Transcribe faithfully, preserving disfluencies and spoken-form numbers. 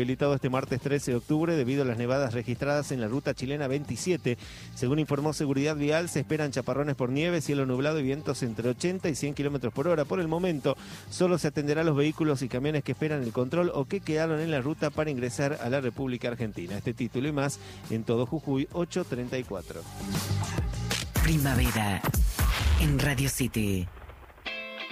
inhabilitado este martes trece de octubre debido a las nevadas registradas en la ruta chilena veintisiete. Según informó Seguridad Vial, se esperan chaparrones por nieve, cielo nublado y vientos entre ochenta y cien kilómetros por hora. Por el momento, solo se atenderá a los vehículos y camiones que esperan el control o que quedaron en la ruta para ingresar a la República Argentina. Este título y más en todo Jujuy, ocho treinta y cuatro. Primavera en Radio City.